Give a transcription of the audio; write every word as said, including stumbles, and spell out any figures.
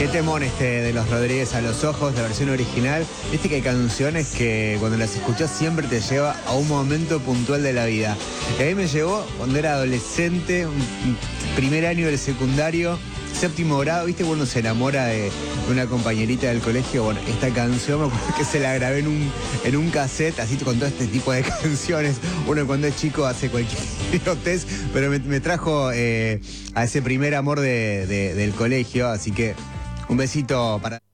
Qué temón este de los Rodríguez a los ojos, la versión original. Viste que hay canciones que cuando las escuchás siempre te lleva a un momento puntual de la vida. Y a mí me llevó cuando era adolescente, un primer año del secundario, séptimo grado, ¿viste? Cuando se enamora de una compañerita del colegio. Bueno, esta canción me acuerdo que se la grabé en un, en un cassette, así con todo este tipo de canciones. Uno cuando es chico hace cualquier idiotez, pero me, me trajo eh, a ese primer amor de, de, del colegio, así que un besito para...